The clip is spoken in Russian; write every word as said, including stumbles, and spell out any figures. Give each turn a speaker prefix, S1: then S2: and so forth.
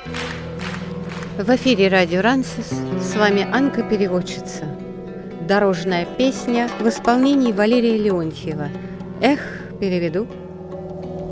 S1: В эфире радио Рансис, с вами Анка-переводчица. Дорожная песня в исполнении Валерия Леонтьева. Эх, переведу.